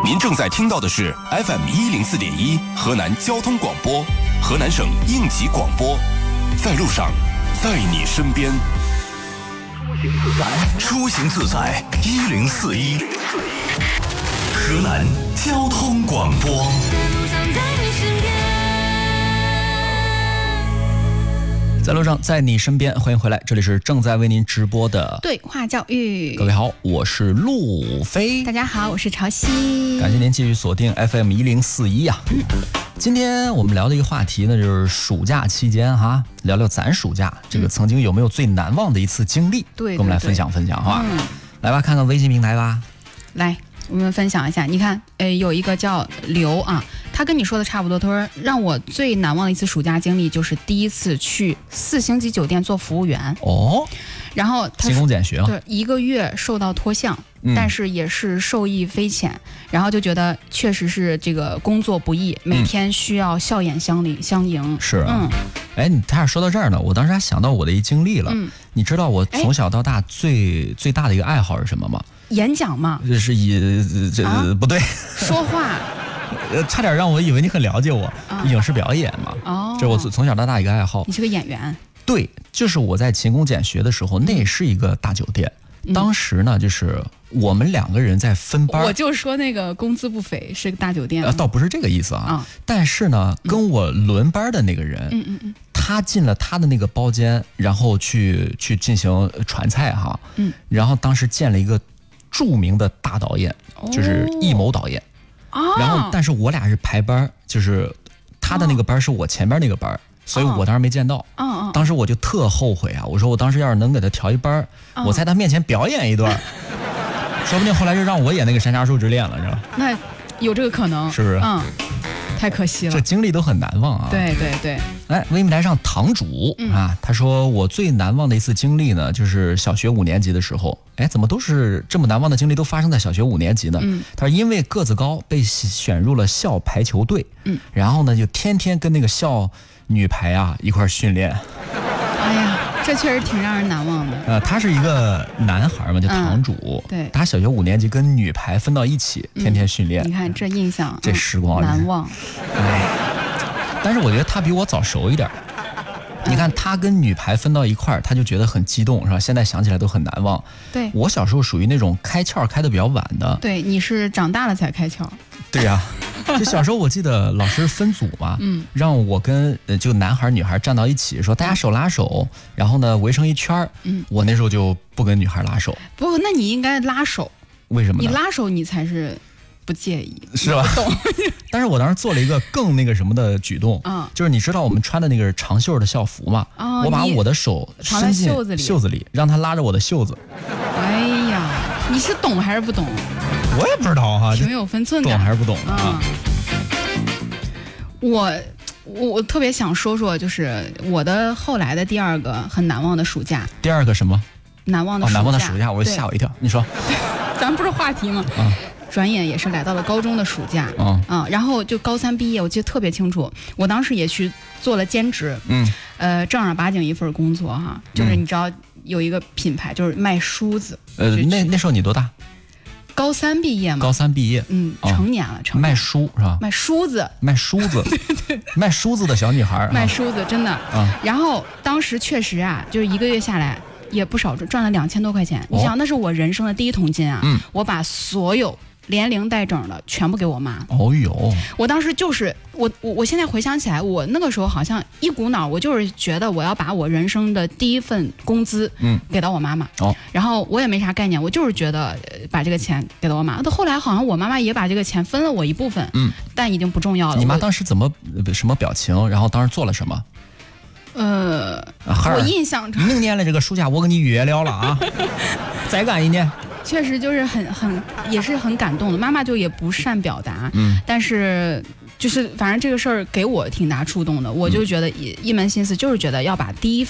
您正在听到的是 FM104.1河南交通广播，河南省应急广播，在路上，在你身边。 出行自在1041，河南交通广播。 在路上，在你身边，欢迎回来，这里是正在为您直播的对话教育。 各位好，我是路飞。 大家好，我是潮汐。 感谢您继续锁定 FM1041啊。今天我们聊的一个话题呢，就是暑假期间哈，聊聊咱暑假这个曾经有没有最难忘的一次经历， 对， 跟我们来分享分享哈。来吧，看看微信平台吧。 来，我们分享一下。你看，有一个叫刘啊，他跟你说的差不多。他说让我最难忘的一次暑假经历就是第一次去4星级酒店做服务员哦。 然后他勤工俭学啊， 对，1个月受到脱项，但是也是受益匪浅。然后就觉得确实是这个工作不易，每天需要笑眼相迎。 是啊，你他俩说到这儿呢，我当时还想到我的一经历了。你知道我从小到大最大的一个爱好是什么吗？ 演讲嘛。 是不对， 说话。 差点让我以为你很了解我。影视表演嘛。哦，这是我从小到大一个爱好。 你是个演员。 对，就是我在勤工俭学的时候，那也是一个大酒店。当时呢，就是我们2个人在分班。 我就说那个工资不菲，是个大酒店。 倒不是这个意思啊。但是呢，跟我轮班的那个人，他进了他的那个包间，然后去进行传菜哈。然后当时见了一个著名的大导演，就是艺谋导演。然后，但是我俩是排班，就是他的那个班是我前边那个班。所以我当时没见到。当时我就特后悔啊！我说我当时要是能给他调一班，我在他面前表演一段，说不定后来就让我演那个山楂树之恋了，知道吧？ 那有这个可能， 是不是？ 太可惜了。 这经历都很难忘啊。 对。 来，微信台上堂主啊，他说我最难忘的一次经历呢，就是小学5年级的时候。怎么都是这么难忘的经历都发生在小学5年级呢？他说因为个子高被选入了校排球队，然后呢就天天跟那个校女排啊一块训练。 哎呀，这确实挺让人难忘的。 他是一个男孩嘛，叫堂主。对，他小学5年级跟女排分到一起，天天训练。 你看这印象， 这时光难忘。 但是我觉得他比我早熟一点。你看他跟女排分到一块儿，他就觉得很激动，是吧？现在想起来都很难忘。 对， 我小时候属于那种开窍开得比较晚的。 对，你是长大了才开窍。 对呀。就小时候我记得老师分组嘛，让我跟就男孩女孩站到一起，说大家手拉手，然后呢围成一圈。我那时候就不跟女孩拉手。 不，那你应该拉手。 为什么呢？ 你拉手你才是不介意， 是吧？懂。但是我当时做了一个更那个什么的举动，就是你知道我们穿的那个长袖的校服嘛，我把我的手伸进袖子里，让他拉着我的袖子。 哎呀，你是懂还是不懂？ 我也不知道哈， 挺有分寸的。 懂还是不懂啊？ 我特别想说说，就是我的后来的第2个很难忘的暑假。 第2个什么？ 难忘的暑假。 难忘的暑假，我吓我一跳。你说， 咱不是话题吗？转眼也是来到了高中的暑假。然后就高3毕业，我记得特别清楚。我当时也去做了兼职。正儿八经一份工作哈，就是你知道有一个品牌，就是卖梳子。 那时候你多大？ 高3毕业嘛。 高3毕业， 成年了， 卖梳是吧？ 卖梳子， 对，卖梳子的小女孩， 卖梳子真的。然后当时确实啊，就是1个月下来也不少，赚了2000多块钱。你想，那是我人生的第1桶金啊！我把所有连零带整的全部给我妈。 哦呦！ 我当时就是我现在回想起来，我那个时候好像一股脑，我就是觉得我要把我人生的第1份工资给到我妈妈。然后我也没啥概念，我就是觉得把这个钱给到我妈。到后来好像我妈妈也把这个钱分了我一部分，但已经不重要了。 你妈当时什么表情？然后当时做了什么？ 我印象中明年的这个暑假我跟你约了啊，再干1年。 确实就是也是很感动的。妈妈就也不善表达，但是就是反正这个事儿给我挺大触动的。我就觉得一门心思就是觉得要把第1